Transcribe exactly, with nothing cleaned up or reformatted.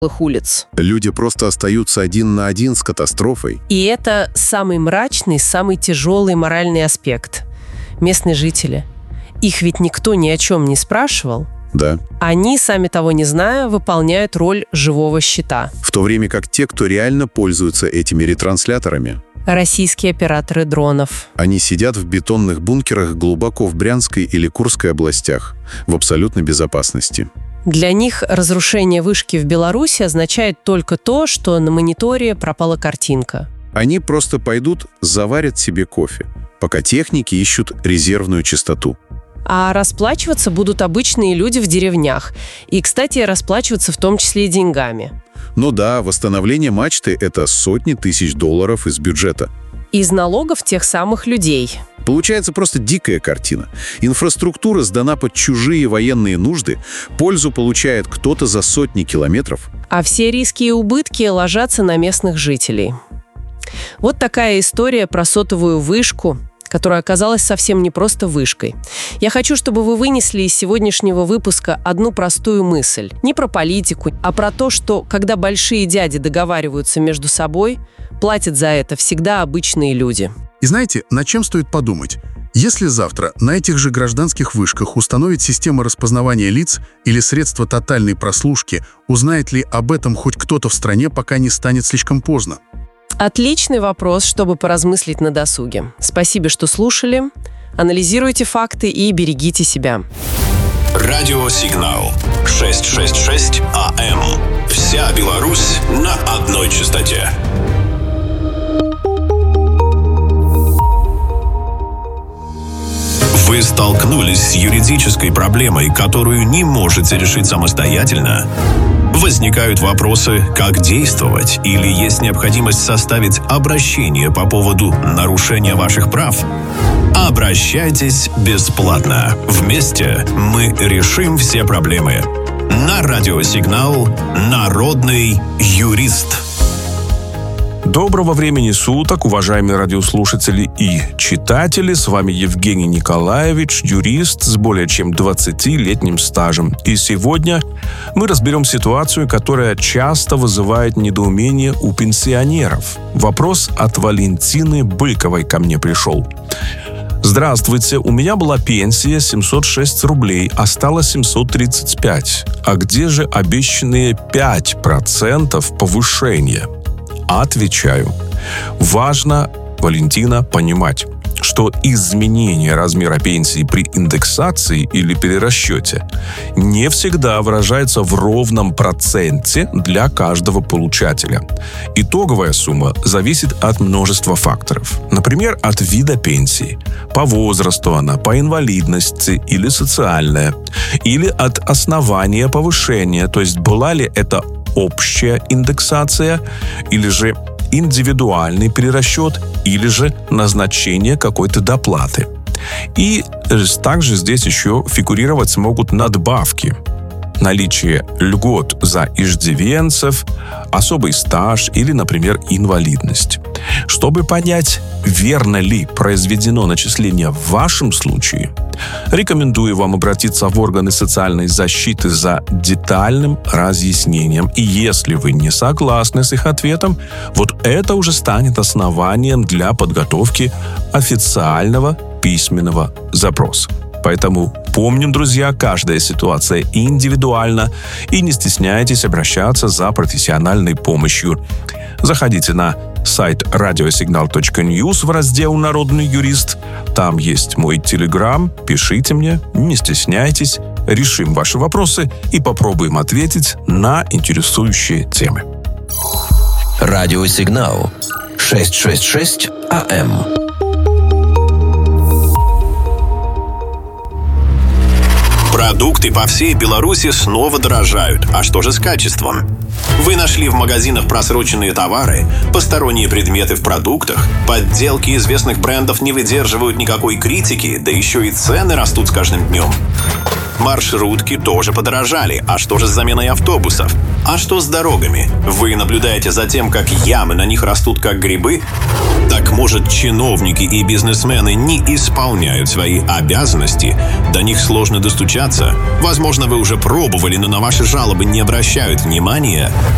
улиц. Люди просто остаются один на один с катастрофой. И это самый мрачный, самый тяжелый моральный аспект. Местные жители. Их ведь никто ни о чем не спрашивал. Да. Они, сами того не зная, выполняют роль живого щита. В то время как те, кто реально пользуются этими ретрансляторами, российские операторы дронов. Они сидят в бетонных бункерах глубоко в Брянской или Курской областях, в абсолютной безопасности. Для них разрушение вышки в Беларуси означает только то, что на мониторе пропала картинка. Они просто пойдут, заварят себе кофе, пока техники ищут резервную частоту. А расплачиваться будут обычные люди в деревнях. И, кстати, расплачиваться в том числе и деньгами. Ну да, восстановление мачты – это сотни тысяч долларов из бюджета. Из налогов тех самых людей. Получается просто дикая картина. Инфраструктура сдана под чужие военные нужды, пользу получает кто-то за сотни километров. А все риски и убытки ложатся на местных жителей. Вот такая история про сотовую вышку, которая оказалась совсем не просто вышкой. Я хочу, чтобы вы вынесли из сегодняшнего выпуска одну простую мысль. Не про политику, а про то, что когда большие дяди договариваются между собой, платят за это всегда обычные люди. И знаете, над чем стоит подумать? Если завтра на этих же гражданских вышках установить систему распознавания лиц или средства тотальной прослушки, узнает ли об этом хоть кто-то в стране, пока не станет слишком поздно? Отличный вопрос, чтобы поразмыслить на досуге. Спасибо, что слушали. Анализируйте факты и берегите себя. Радиосигнал шестьсот шестьдесят шесть АМ. Вся Беларусь на одной частоте. Вы столкнулись с юридической проблемой, которую не можете решить самостоятельно? Возникают вопросы, как действовать, или есть необходимость составить обращение по поводу нарушения ваших прав? Обращайтесь бесплатно. Вместе мы решим все проблемы. На радиосигнал «Народный юрист». Доброго времени суток, уважаемые радиослушатели и читатели. С вами Евгений Николаевич, юрист с более чем двадцатилетним стажем. И сегодня мы разберем ситуацию, которая часто вызывает недоумение у пенсионеров. Вопрос от Валентины Быковой ко мне пришел. Здравствуйте, у меня была пенсия семьсот шесть рублей, осталось семьсот тридцать пять. А где же обещанные пять процентов повышения? Отвечаю. Важно, Валентина, понимать, что изменение размера пенсии при индексации или перерасчете не всегда выражается в ровном проценте для каждого получателя. Итоговая сумма зависит от множества факторов. Например, от вида пенсии, по возрасту она, по инвалидности или социальная, или от основания повышения, то есть была ли это общая индексация, или же индивидуальный перерасчет, или же назначение какой-то доплаты. И также здесь еще фигурировать смогут надбавки. Наличие льгот за иждивенцев, особый стаж или, например, инвалидность. Чтобы понять, верно ли произведено начисление в вашем случае, рекомендую вам обратиться в органы социальной защиты за детальным разъяснением. И если вы не согласны с их ответом, вот это уже станет основанием для подготовки официального письменного запроса. Поэтому помним, друзья, каждая ситуация индивидуальна, и не стесняйтесь обращаться за профессиональной помощью. Заходите на сайт радиосигнал точка ньюс в раздел «Народный юрист». Там есть мой телеграм. Пишите мне, не стесняйтесь. Решим ваши вопросы и попробуем ответить на интересующие темы. Радиосигнал шестьсот шестьдесят шесть АМ. Продукты по всей Беларуси снова дорожают. А что же с качеством? Вы нашли в магазинах просроченные товары, посторонние предметы в продуктах, подделки известных брендов не выдерживают никакой критики, да еще и цены растут с каждым днем. Маршрутки тоже подорожали. А что же с заменой автобусов? А что с дорогами? Вы наблюдаете за тем, как ямы на них растут как грибы? Так может, чиновники и бизнесмены не исполняют свои обязанности? До них сложно достучаться? Возможно, вы уже пробовали, но на ваши жалобы не обращают внимания?